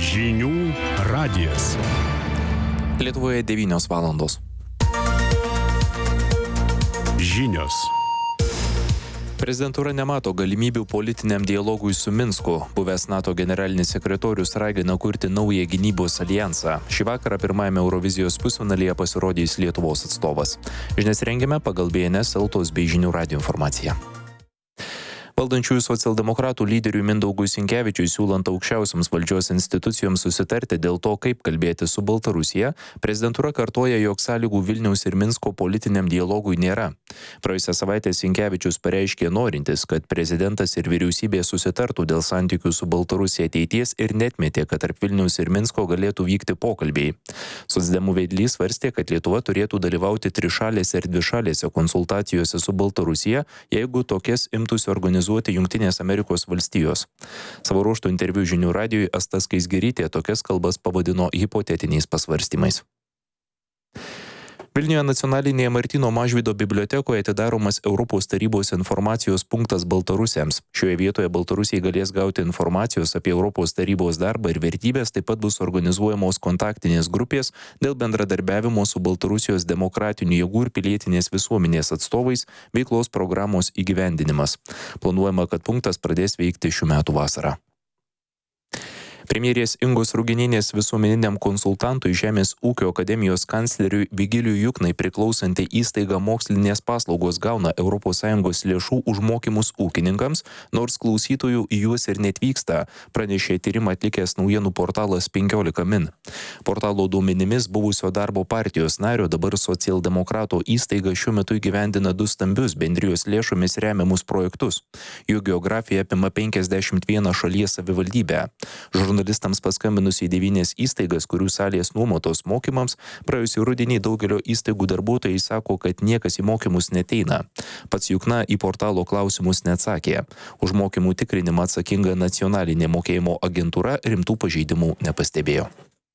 Žinių radijas. Lietuvoje 9 valandos. Žinios. Prezidentūra nemato galimybių politiniam dialogui su Minsku. Buvęs NATO generalinis sekretorius ragina kurti naują gynybos alijansą. Šį vakarą pirmajame Eurovizijos pusfinalyje pasirodys Lietuvos atstovas. Žinias rengiame pagal BNS, Eltos bei Žinių radijo informaciją. Valdančiųjų socialdemokratų lyderiui Mindaugui Sinkevičiui siūlant aukščiausiams valdžios institucijoms susitarti dėl to, kaip kalbėti su Baltarusija, prezidentūra kartoja, jog sąlygų Vilniaus ir Minsko politiniam dialogui nėra. Praėjusią savaitę Sinkevičius pareiškė norintis, kad prezidentas ir vyriausybė susitartų dėl santykių su Baltarusija ateities ir netmetė, kad tarp Vilniaus ir Minsko galėtų vykti pokalbiai. Socdemų vedlys svarstė, kad Lietuva turėtų dalyvauti trišalėse ir dvišalėse konsultacijose su Baltarusija, jeigu tokias imtųsi organizuoti Jungtinės Amerikos valstijos. Savo ruožtu interviu Žinių radijui Asta Skaisgirytė tokias kalbas pavadino hipotetiniais pasvarstymais. Vilniuje nacionalinėje Martyno Mažvydo bibliotekoje atidaromas Europos tarybos informacijos punktas baltarusiams. Šioje vietoje baltarusiai galės gauti informacijos apie Europos tarybos darbą ir vertybės, taip pat bus organizuojamos kontaktinės grupės dėl bendradarbiavimo su Baltarusijos demokratinių jėgų ir pilietinės visuomenės atstovais, veiklos programos įgyvendinimas. Planuojama, kad punktas pradės veikti šių metų vasarą. Premjerės Ingos Ruginienės visuomeniniam konsultantui Žemės ūkio akademijos kancleriui Vigilijui Juknai priklausanti įstaiga Mokslinės paslaugos gauna ES lėšų už mokymus ūkininkams, nors klausytojų į juos ir netvyksta, pranešė tyrimą atlikęs naujienų portalas 15 min. Portalo duomenimis buvusio darbo partijos nario, dabar socialdemokrato įstaiga šiuo metu įgyvendina 2 stambius bendrijos lėšomis remiamus projektus. Jų geografija apima 51 šalies savivaldybę. Žurnalistams paskambinus į 9 įstaigas, kurių salės nuomotos mokymams, praėjusį rudenį daugelio įstaigų darbuotojai sako, kad niekas į mokymus neteina. Pats Jukna į portalo klausimus neatsakė. Už mokymų tikrinimą atsakinga nacionalinė mokėjimo agentūra rimtų pažeidimų nepastebėjo.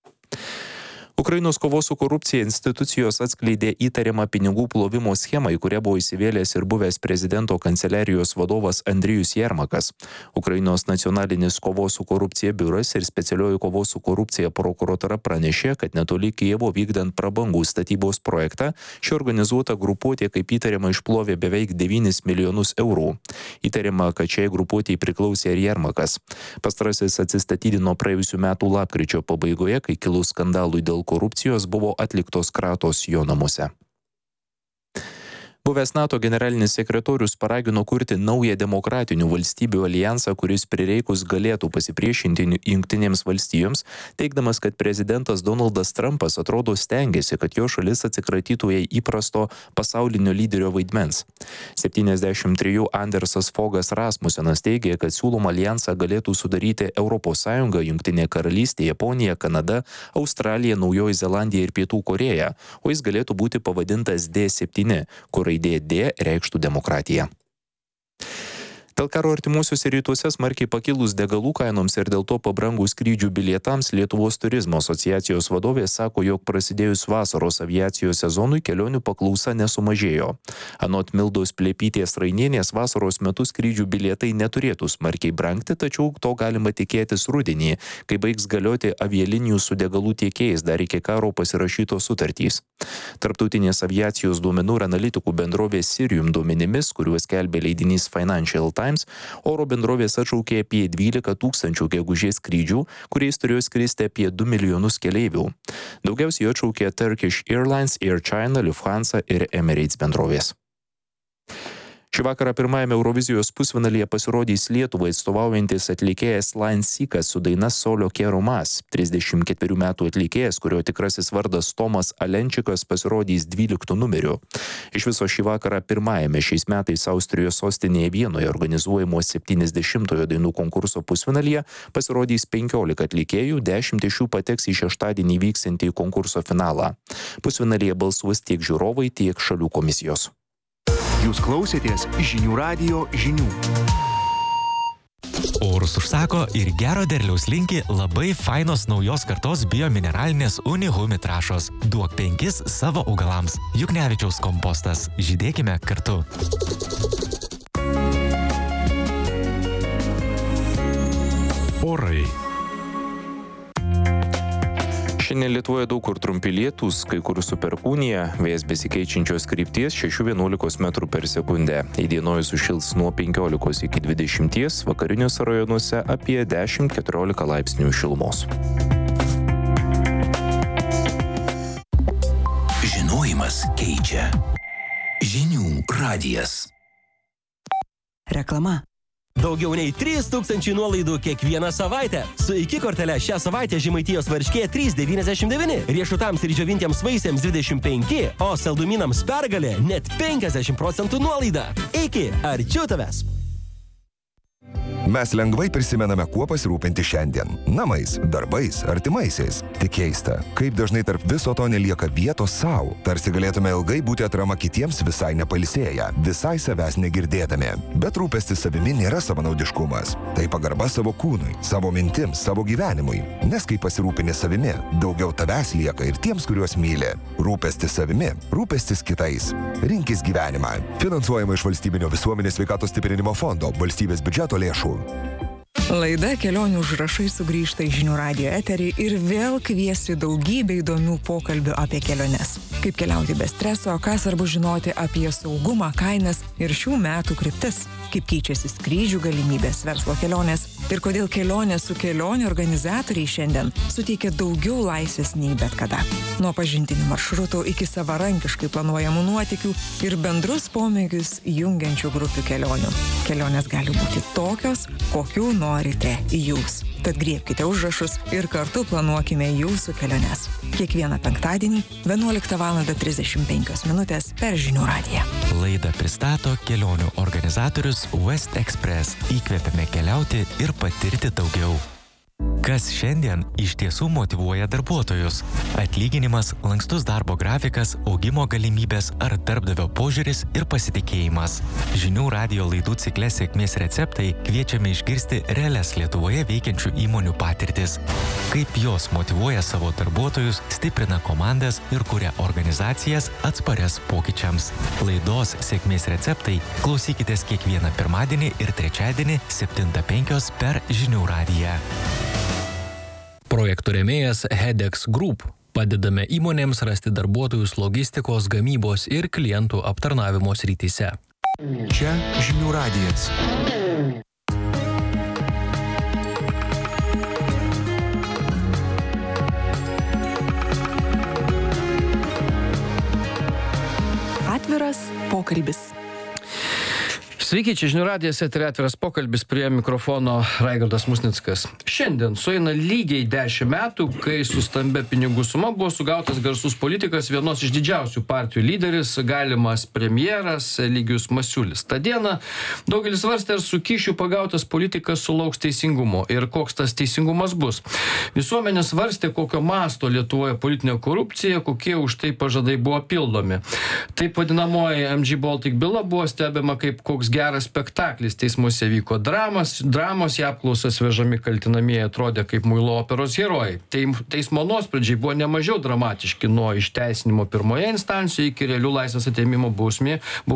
Ukrainos kovos su korupcija institucijos atskleidė įtariamą pinigų plovimo schemą, į kurią buvo įsivėlęs ir buvęs prezidento kanceliarijos vadovas Andrijus Jermakas. Ukrainos nacionalinis kovos su korupcija biuras ir specialioji kovos su korupcija prokuratūra pranešė, kad netoli Kijevo vykdant prabangų statybos projektą, ši organizuota grupuotė kaip įtariama išplovė beveik 9 milijonus eurų. Įtariama, kad šiai grupuotėjai priklausė ir Jermakas. Pastarasis atsistatydino praėjusių metų lapkričio pabaigoje, kai kilus skandalui dėl korupcijos buvo atliktos kratos jo namuose. Buvęs NATO generalinis sekretorius paragino kurti naują demokratinių valstybių alijansą, kuris prireikus galėtų pasipriešinti Jungtinėms valstijoms, teigdamas, kad prezidentas Donaldas Trumpas atrodo stengiasi, kad jo šalis atsikratytų jai įprasto pasaulinio lyderio vaidmens. 73 Andersas Fogas Rasmussenas teigė, kad siūlomą alijansą galėtų sudaryti ES, Jungtinė karalystė, Japonija, Kanada, Australija, Naujoji Zelandija ir Pietų Korėja, o jis galėtų būti pavadintas D7, kur raidė D reikštų demokratiją. Dėl karo artimuosiuose rytuose smarkiai pakilus degalų kainoms ir dėl to pabrangus skrydžių bilietams Lietuvos turizmo asociacijos vadovė sako, jog prasidėjus vasaros aviacijos sezonui kelionių paklausa nesumažėjo. Anot Mildos Plepytės Rainienės, vasaros metu skrydžių bilietai neturėtų smarkiai brangti, tačiau to galima tikėtis rudenį, kai baigs galioti avialinijų su degalų tiekėjais dar iki karo pasirašytos sutartys. Tarptautinės aviacijos duomenų ir analitikų bendrovės Cirium duomenimis, kuriuos skelbė leidinys Financial Times, oro bendrovės atšaukė apie 12 000 gegužės skrydžių, kuriais turėjo skristi apie 2 milijonus keleivių. Daugiausiai atšaukė Turkish Airlines, Air China, Lufthansa ir Emirates bendrovės. Šį vakarą pirmajame Eurovizijos pusfinalyje pasirodys Lietuvai atstovaujantis atlikėjas Line Seekas su daina Solio Quiero Más. 34 metų atlikėjas, kurio tikrasis vardas Tomas Alenčikas, pasirodys 12 numeriu. Iš viso šį vakarą pirmajame šiais metais Austrijos sostinėje Vienoje organizuojamo 70-ojo dainų konkurso pusfinalyje pasirodys 15 atlikėjų, 10 iš jų pateks į šeštadienį vyksiantį konkurso finalą. Pusfinalyje balsuos tiek žiūrovai, tiek šalių komisijos. Jūs klausėtės Žinių radijo žinių. Orus užsako ir gero derliaus linki labai fainos naujos kartos biomineralinės Unihumi trąšos. Duok 5 savo augalams. Juknevičiaus kompostas. Žydėkime kartu. Orai. Šiandien Lietuvoje daug kur trumpi lietūs, kai kur su perkūnija, vėjas besikeičiančios krypties 6-11 metrų per sekundę. Įdienojus sušils nuo 15 iki 20, vakariniuose rajonuose apie 10-14 laipsnių šilumos. Žinojimas keičia. Žinių radijas. Reklama. Daugiau nei 3000 nuolaidų kiekvieną savaitę. Su iki kortele šią savaitę Žemaitijos varškė 3,99, riešutams ir džiovintiems vaisiams 25, o saldumynams Pergalė net 50% nuolaida. Iki, arčiau tavęs. Mes lengvai prisimename, kuo pasirūpinti šiandien. Namais, darbais, artimaisiais. Tik keista, kaip dažnai tarp viso to nelieka vietos savo. Tarsi galėtume ilgai būti atrama kitiems visai nepailsėję, visai savęs negirdėdami. Bet rūpestis savimi nėra savanaudiškumas. Tai pagarba savo kūnui, savo mintims, savo gyvenimui. Nes kai pasirūpini savimi, daugiau tavęs lieka ir tiems, kuriuos myli. Rūpestis savimi, rūpestis kitais. Rinkis gyvenimą. Finansuojama iš Valstybinio visuomenės sveikatos stiprinimo fondo, valstybės biudžeto lėšų. Laida Kelionių užrašai sugrįžta į Žinių radijo eterį ir vėl kviesi daugybę įdomių pokalbių apie keliones. Kaip keliauti be streso, ką svarbu žinoti apie saugumą, kainas ir šių metų kryptis. Kaip keičiasi skrydžių galimybės, verslo kelionės ir kodėl kelionės su kelionių organizatoriai šiandien suteikia daugiau laisvės nei bet kada. Nuo pažintinių maršrutų iki savarankiškai planuojamų nuotykių ir bendrus pomėgius jungiančių grupių kelionių. Kelionės gali būti tokios, kokių norite jūs. Tad griebkite užrašus ir kartu planuokime jūsų keliones. Kiekvieną penktadienį 11:35 per Žinių radiją. Laidą pristato kelionių organizatorius West Express. Įkvepiame keliauti ir patirti daugiau. Kas šiandien iš tiesų motyvuoja darbuotojus? Atlyginimas, lankstus darbo grafikas, augimo galimybės ar darbdavio požiūris ir pasitikėjimas. Žinių radijo laidų cikle Sėkmės receptai kviečiame išgirsti realias Lietuvoje veikiančių įmonių patirtis. Kaip jos motyvuoja savo darbuotojus, stiprina komandas ir kuria organizacijas atsparias pokyčiams. Laidos Sėkmės receptai klausykitės kiekvieną pirmadienį ir trečiadienį 7:05 per Žinių radiją. Projektų rėmėjas Hedex Group. Padedame įmonėms rasti darbuotojus logistikos, gamybos ir klientų aptarnavimo srityse. Čia Žinių radijas. Atviras pokalbis. Sveiki, čia Žinių radijas, etery atviras pokalbis, prie mikrofono Raigardas Musnickas. Šiandien sueina lygiai 10 metų, kai su stambia pinigų suma buvo sugautas garsus politikas, vienos iš didžiausių partijų lyderis, galimas premjeras Eligijus Masiulis. Ta diena daugelis svarstė, ar su kyšiu pagautas politikas sulauks teisingumo ir koks tas teisingumas bus. Visuomenė svarstė, kokio masto Lietuvoje politinė korupcija, kokie už tai pažadai buvo pildomi. Taip vadinamoji MG Baltic byla buvo stebima kaip koks geras spektaklis. Teismuose vyko dramos, į apklausas vežami kaltinamieji atrodė kaip muilo operos herojai. Teismo nuosprendžiai buvo nemažiau dramatiški, nuo išteisinimo pirmoje instancijoje iki realių laisvės atėmimo bausmių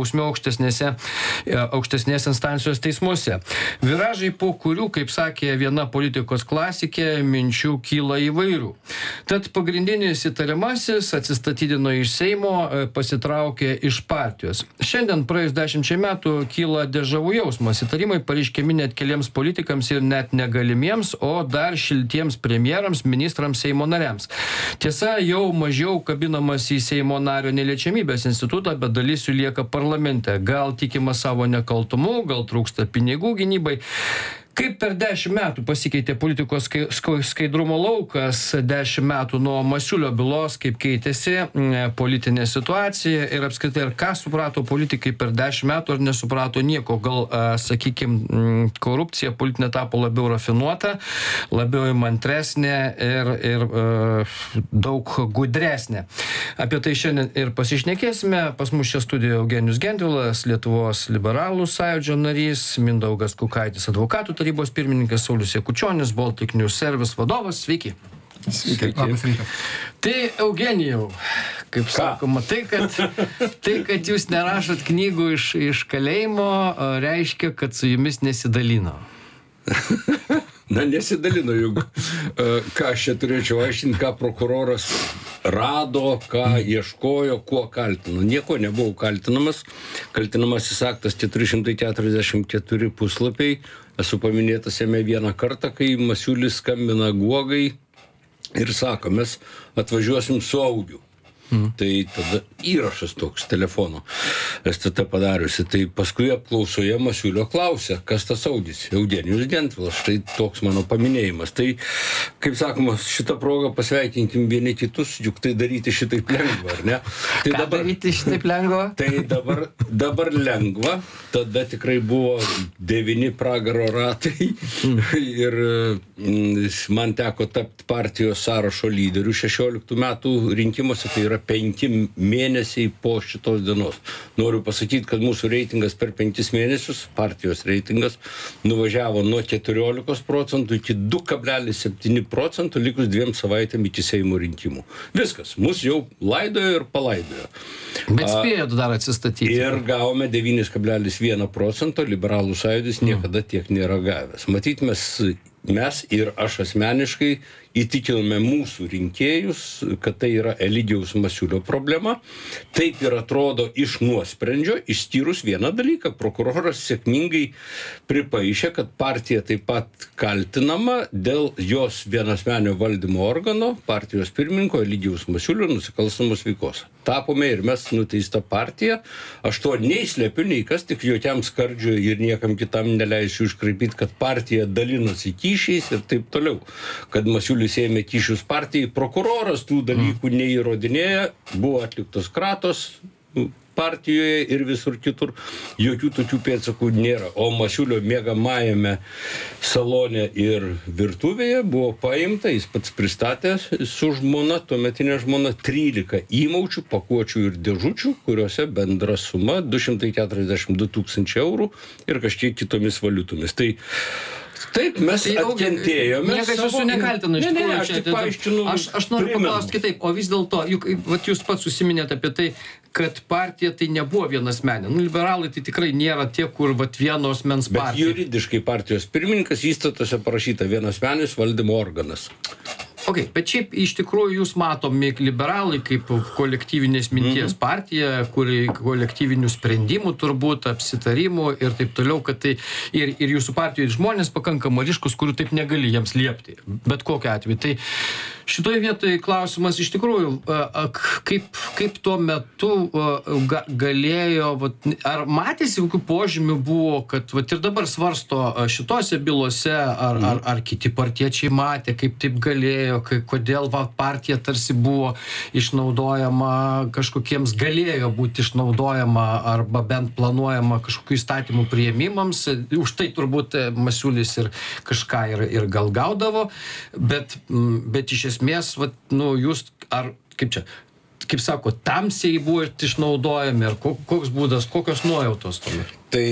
aukštesnės instancijos teismuose. Viražai, po kurių, kaip sakė viena politikos klasikė, minčių kyla įvairių. Tad pagrindinis įtariamasis atsistatydino iš Seimo, pasitraukė iš partijos. Šiandien praėjus 10 metų kyla dežavų jausmas. Įtarimai pareiškiami net keliems politikams ir net negalimiems, o dar šiltiems premjerams, ministrams, Seimo nariams. Tiesa, jau mažiau kabinamas į Seimo nario neliečiamybės institutą, bet dalis jų lieka parlamente. Gal tikima savo nekaltumu, gal trūksta pinigų gynybai. Kaip per 10 metų pasikeitė politikos skaidrumo laukas, 10 metų nuo Masiulio bylos, kaip keitėsi politinė situacija ir apskritai, ar ką suprato politikai per 10 metų, ar nesuprato nieko, gal, sakykime, korupcija politinė tapo labiau rafinuota, labiau įmantresnė ir daug gudresnė. Apie tai šiandien ir pasišnekėsime. Pas mus čia studijoje Eugenijus Gentvilas, Lietuvos liberalų sąjūdžio narys, Mindaugas Kukaitis, advokatų tarybos pirmininkas, Saulius Jakučionis, Baltic News Service vadovas. Sveiki. Sveiki. Labas rytas. Tai Eugenijau, kaip sakoma, tai, kad jūs nerašot knygų iš kalėjimo, reiškia, kad su jumis nesidalino. Na, nesidalino, juk ką aš čia turėčiau aiškinti, ką prokuroras rado, ką ieškojo, kuo kaltino. Nieko nebuvo kaltinamas. Kaltinamasis aktas 444 puslapiai. Esu paminėtas jame vieną kartą, kai Masiulis skambina Guogai ir sako, mes atvažiuosim su Augiu. Tai tada įrašas toks telefono STT padariusi. Tai paskui apklausoje Masiulio klausia, kas tas Audis? Eugenijus Gentvilas. Štai toks mano paminėjimas. Tai, kaip sakoma, šitą progą pasveikinkim vieni kitus, juk tai daryti šitaip lengva, ar ne? Tai ką daryti šitaip lengva? Tai dabar lengva. Tada tikrai buvo 9 pragaro ratai ir man teko tapti partijos sąrašo lyderiu 16 metų rinkimuose, tai yra 5 mėnesiai po šitos dienos. Noriu pasakyti, kad mūsų reitingas per 5 mėnesius, partijos reitingas, nuvažiavo nuo 14% iki 2,7%, likus 2 savaitėm iki Seimo rinkimų. Viskas, mus jau laidojo ir palaidojo. Bet spėjot dar atsistatyti. Ir gavome 9,1%, liberalų sąjūdis niekada tiek nėra gavęs. Matyt, mes ir aš asmeniškai įtikinome mūsų rinkėjus, kad tai yra Eligijaus Masiulio problema. Taip ir atrodo iš nuosprendžio, išskyrus vieną dalyką. Prokuroras sėkmingai pripaišė, kad partija taip pat kaltinama dėl jos vienasmenio valdymo organo, partijos pirmininko Eligijaus Masiulio nusikalstamos veikos. Tapome ir mes nuteista partija. Aš to nei slepiu, nei kas, tik jokiam skardžiui ir niekam kitam neleisiu iškraipyti, kad partija dalinosi kyšiais ir taip toliau. Kad Masiulis ėmė kyšius partijai, prokuroras tų dalykų neįrodinėja, buvo atliktos kratos partijoje ir visur kitur, jokių tokių pėdsakų nėra. O Masiulio miegamajame salone ir virtuvėje buvo paimta, jis pats pristatė su žmona, tuometinė žmona, 13 įmaučių, pakuočių ir dėžučių, kuriuose bendra suma 242 000 eurų ir kažkiek kitomis valiutomis. Tai taip, mes atkentėjome. Niekas jūsų nekaltina, iš tikrųjų. Aš tik paaiškinu. Aš noriu paklausti kitaip, o vis dėlto, juk jūs pats užsiminėte apie tai, kad partija tai nebuvo vienasmenė. Liberalai tai tikrai nėra tie, kur vienos mens partija. Bet juridiškai partijos pirmininkas įstatuose parašyta vienasmenis valdymo organas. Okay, bet šiaip iš tikrųjų jūs matomi liberalai kaip kolektyvinės minties partija, kuri kolektyvinių sprendimų turbūt, apsitarimų ir taip toliau, kad tai ir jūsų partijoje žmonės pakankamai ryškus, kurių taip negali jiems liepti, bet kokiu atveju. Tai šitoje vietoje klausimas iš tikrųjų, kaip tuo metu galėjo, ar matėsi kokių požymių buvo, kad ir dabar svarsto šitose bylose, ar kiti partiečiai matė, kaip taip galėjo, kodėl partija tarsi buvo išnaudojama kažkokiems, galėjo būti išnaudojama arba bent planuojama kažkokių įstatymų priėmimams. Už tai turbūt Masiulis ir kažką ir gal gaudavo, bet iš esmės, jūs, ar kaip sako, tamsiai buvo išnaudojami, ar koks būdas, kokios nuojautos tuomet? Tai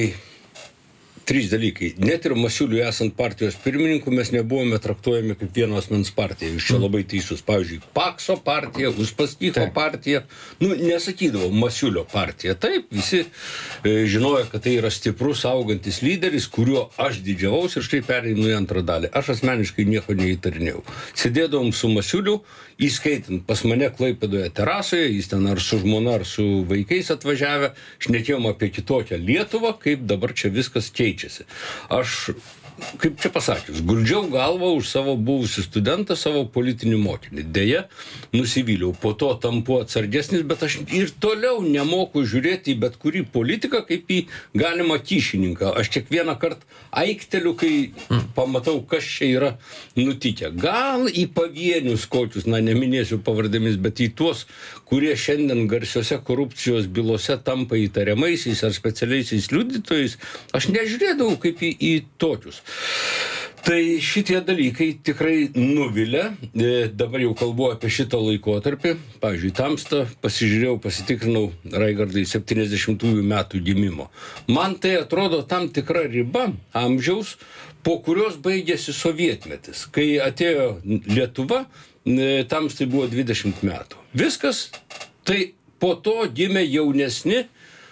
3 dalykai. Net ir Masiuliui esant partijos pirmininku mes nebuvome traktuojami kaip vieno asmens partija. Jūs čia labai teisus. Pavyzdžiui, Pakso partija, Uspaskicho partija. Nesakydavo Masiulio partija. Taip, visi žinojo, kad tai yra stiprus, augantis lyderis, kuriuo aš didžiavaus ir štai pereinu į antrą dalį. Aš asmeniškai nieko neįtarinėjau. Sėdėdavom su Masiuliu, įskaitant pas mane Klaipėdoje terasoje, jis ten ar su žmona, ar su vaikais atvažiavę, šnekėjom apie kitokią Lietuvą, kaip dabar čia viskas keičiasi. Aš, kaip čia pasakius, guldžiau galvą už savo buvusį studentą, savo politinį mokinį. Deja, nusivyliau. Po to tampu atsargesnis, bet aš ir toliau nemoku žiūrėti į bet kurį politiką kaip į galimą kyšininką. Aš kiekvieną kartą aikteliu, kai pamatau, kas čia yra nutikę. Gal į pavienius kokius, neminėsiu pavardėmis, bet į tuos, kurie šiandien garsiose korupcijos bylose tampa įtariamaisiais ar specialiaisiais liudytojais, aš nežiūrėdavau kaip į tokius. Tai šitie dalykai tikrai nuvilia. Dabar jau kalbu apie šitą laikotarpį. Pavyzdžiui, Tamsta pasižiūrėjau, pasitikrinau, Raigardai, 70-ųjų metų gimimo. Man tai atrodo tam tikra riba amžiaus, po kurios baigėsi sovietmetis. Kai atėjo Lietuva, Tamstai buvo 20 metų. Viskas, tai po to gimė jaunesni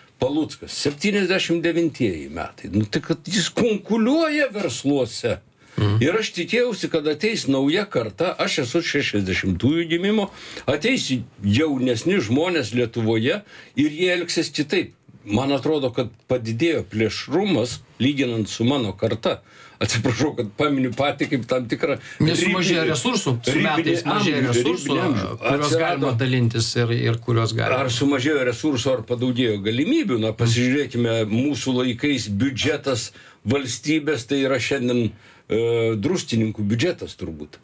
Paluckas, 79 metai. Tai kad jis konkuliuoja versluose. Ir aš tikėjausi, kad ateis nauja karta, aš esu 60-ųjų gimimo, ateis jaunesni žmonės Lietuvoje ir jie elgsis kitaip. Man atrodo, kad padidėjo plėšrumas, lyginant su mano karta. Atsiprašau, kad paminiu patį kaip tam tikrą... Nesumažėjo resursų, su metais mažėjo resursų, kurios galima dalintis ir kurios galima. Ar sumažėjo resursų, ar padaugėjo galimybių? Na, pasižiūrėkime, mūsų laikais biudžetas valstybės, tai yra šiandien druskininkų biudžetas turbūt.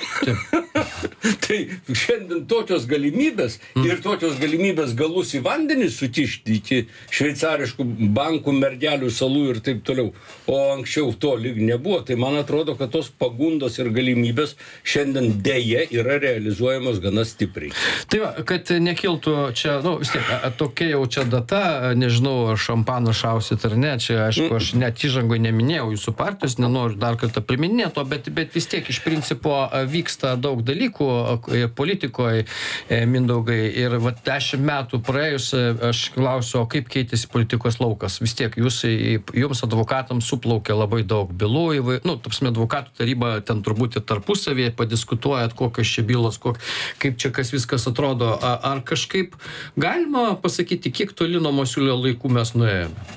Tai šiandien tokios galimybės ir tokios galimybės galus į vandenį sutišti iki šveicariškų bankų, Merdelių salų ir taip toliau. O anksčiau to lyg nebuvo. Tai man atrodo, kad tos pagundos ir galimybės šiandien dėja yra realizuojamos gana stipriai. Tai va, kad nekiltų čia, vis tiek, tokia jau čia data, nežinau, ar šampaną šausit ar ne, čia aišku, aš net įžangoj neminėjau jūsų partijos, nenoriu dar kartą priminėto, bet vis tiek iš principo vyksta daug dalykų politikoje, Mindaugai, ir 10 metų praėjus, aš klausiu, o kaip keitėsi politikos laukas? Vis tiek jums advokatams suplaukia labai daug bylų, tapsime, advokatų taryba ten turbūt ir tarpusavėje padiskutuojat, kokios čia bylos, kaip čia kas viskas atrodo. Ar kažkaip galima pasakyti, kiek toli nuo Masiulio laikų mes nuėjome?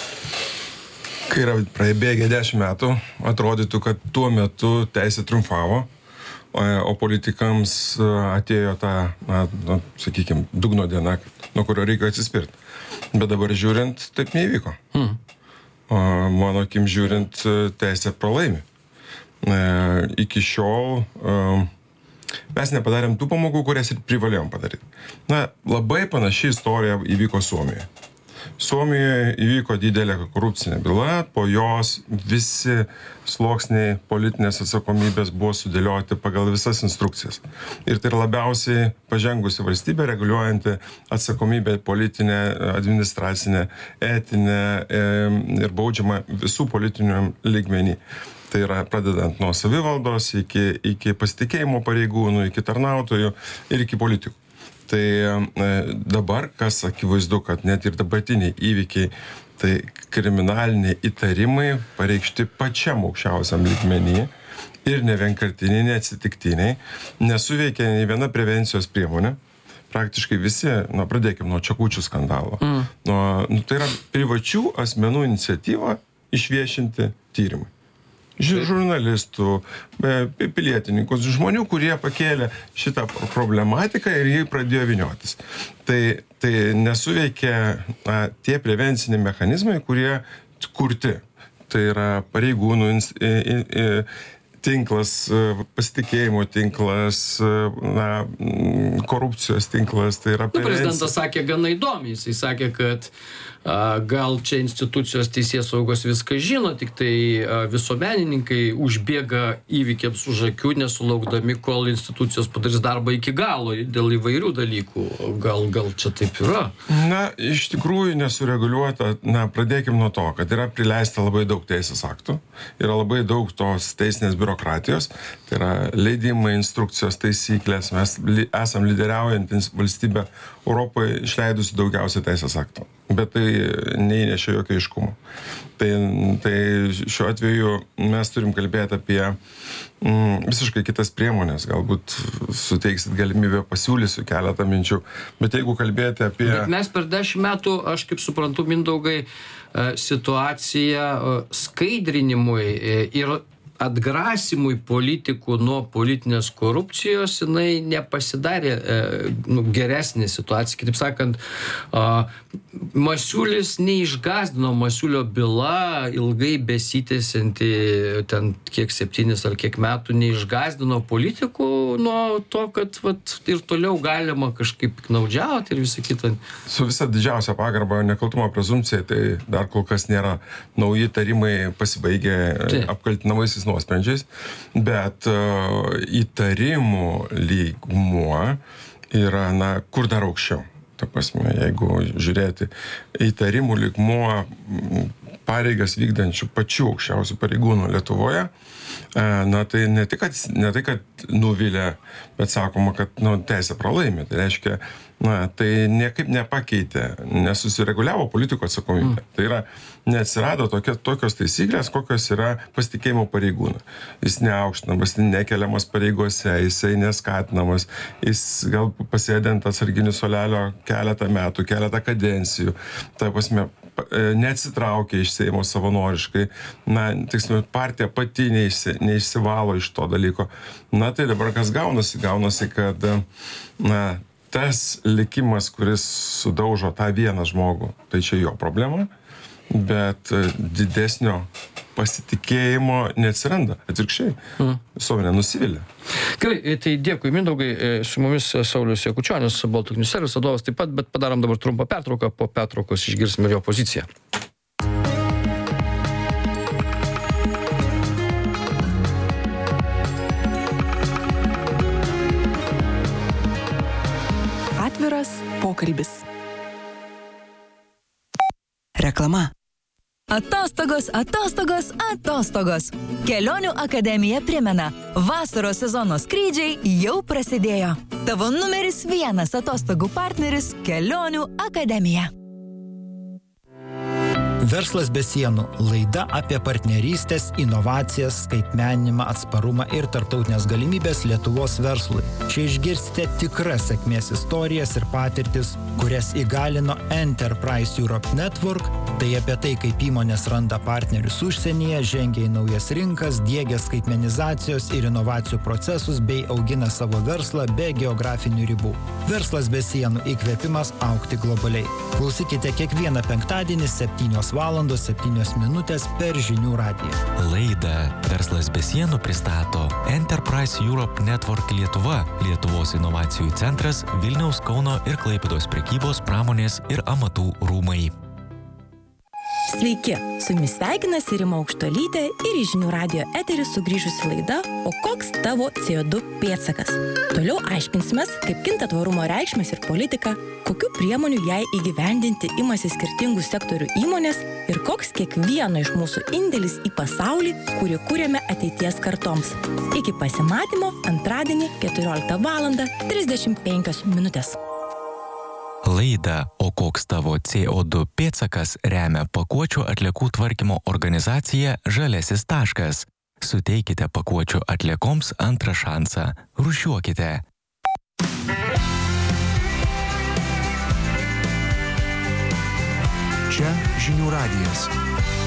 Kai yra praeibėgę 10 metų, atrodytų, kad tuo metu teisė triumfavo, o politikams atėjo ta, sakykime, dugno diena, nuo kurio reikia atsispirti. Bet dabar žiūrint, taip neįvyko. Mano akim žiūrint, teisė pralaimi. Iki šiol mes nepadarėm tų pamokų, kurias ir privalėjom padaryti. Labai panaši istorija įvyko Suomijoje. Suomijoje įvyko didelė korupcinė byla, po jos visi sluoksniai politinės atsakomybės buvo sudėlioti pagal visas instrukcijas. Ir tai yra labiausiai pažengusi valstybė, reguliuojanti atsakomybę politinę, administracinę, etinę ir baudžiamą visų politinių lygmenį. Tai yra pradedant nuo savivaldos iki pasitikėjimo pareigūnų, iki tarnautojų ir iki politikų. Tai dabar, kas akivaizdu, kad net ir dabartiniai įvykiai, tai kriminaliniai įtarimai pareikšti pačiam aukščiausiam lygmenį ir nevienkartiniai, neatsitiktiniai, nesuveikia nei viena prevencijos priemonė. Praktiškai visi, pradėkime nuo Čekučių skandalo. Tai yra privačių asmenų iniciatyva išviešinti tyrimai. Žurnalistų, pilietininkų, žmonių, kurie pakėlė šitą problematiką ir jį pradėjo vyniotis. Tai nesuveikia tie prevenciniai mechanizmai, kurie kurti. Tai yra pareigūnų tinklas, pasitikėjimo tinklas, korupcijos tinklas. Tai yra prezidentas sakė gana įdomiai. Jisai sakė, kad gal čia institucijos teisėsaugos viską žino, tik tai visuomenininkai užbėga įvykiams už akių, nesulaukdami, kol institucijos padarys darbą iki galo dėl įvairių dalykų. Gal čia taip yra? Iš tikrųjų nesureguliuota. Pradėkim nuo to, kad yra prileista labai daug teisės aktų, yra labai daug tos teisinės biurokratijos, tai yra leidimai, instrukcijos, taisyklės. Mes esam lyderiaujantys valstybė Europoje išleidusi daugiausiai teisės aktų. Bet tai neįnešė jokio aiškumo. Tai šiuo atveju mes turim kalbėti apie visiškai kitas priemonės. Galbūt suteiksit galimybę, pasiūlysiu keletą minčių. Bet jeigu kalbėti apie... Bet mes per 10 metų, aš kaip suprantu, Mindaugai, situaciją skaidrinimui ir atgrasimui politikų nuo politinės korupcijos jinai nepasidarė geresnė situacija. Kitaip sakant, Masiulis neišgąsdino, Masiulio byla ilgai besitęsianti ten kiek 7 ar kiek metų neišgąsdino politikų nuo to, kad ir toliau galima kažkaip piknaudžiauti ir visą kitą. Su visa didžiausia pagarba nekaltumo prezumpcijai, tai dar kol kas nėra nauji tarimai pasibaigę apkaltinamaisiais nuosprendžiais, bet įtarimų lygmuo yra, kur dar aukščiau. Ta prasme, jeigu žiūrėti, įtarimų lygmuo pareigas vykdančių pačių aukščiausių pareigūnų Lietuvoje, tai ne tai, kad nuvilė, bet sakoma, kad teisė pralaimė. Tai reiškia, tai niekaip nepakeitė, nesusireguliavo politikų atsakomybę. Tai yra, neatsirado tokios taisyklės, kokios yra pasitikėjimo pareigūnų. Jis neaukštinamas, nekeliamas pareigose, jisai neskatinamas, jis gal pasėdint atsarginių suolelio keletą metų, keletą kadencijų. Tai pasme, neatsitraukė iš Seimo savanoriškai, tiksliau, partija pati neišsivalo iš to dalyko. Tai dabar kas gaunasi? Gaunasi, kad tas likimas, kuris sudaužo tą vieną žmogų, tai čia jo problema, bet didesnio pasitikėjimo neatsiranda. Atvirkščiai, visuomenė nusivylė. Gerai, tai dėkui Mindaugai, su mumis Saulius Jakučionis, Baltic News Service vadovas taip pat, bet padarom dabar trumpą pertrauką, po pertraukos išgirsime jo poziciją. Atviras pokalbis. Reklama. Atostogos, atostogos, atostogos. Kelionių akademija primena, vasaros sezono skrydžiai jau prasidėjo. Tavo numeris 1 atostogų partneris – Kelionių akademija. Verslas be sienų – laida apie partnerystės, inovacijas, skaitmeninimą, atsparumą ir tarptautinės galimybės Lietuvos verslui. Čia išgirsite tikras sėkmės istorijas ir patirtis, kurias įgalino Enterprise Europe Network, tai apie tai, kaip įmonės randa partnerius užsienyje, žengia į naujas rinkas, diegia skaitmenizacijos ir inovacijų procesus bei augina savo verslą be geografinių ribų. Verslas be sienų – įkvėpimas augti globaliai. Klausykite kiekvieną penktadienį 7:07 per Žinių radiją. Laidą Verslas be sienų pristato Enterprise Europe Network Lietuva, Lietuvos inovacijų centras, Vilniaus, Kauno ir Klaipėdos prekybos, pramonės ir amatų rūmai. Sveiki, su jumis sveikinasi Rima Aukštuolytė ir į Žinių radijo eterį sugrįžusi laida O koks tavo CO2 pėdsakas? Toliau aiškinsimės, kaip kinta tvarumo reikšmės ir politika, kokių priemonių jai įgyvendinti imasi skirtingų sektorių įmonės ir koks kiekvieno iš mūsų indėlis į pasaulį, kurį kūrėme ateities kartoms. Iki pasimatymo antradienį 14:35. Laidą O koks tavo CO2 pėdsakas remia pakuočių atliekų tvarkymo organizacija Žaliasis taškas. Suteikite pakuočių atliekoms antrą šansą. Rūšiuokite. Čia Žinių radijas.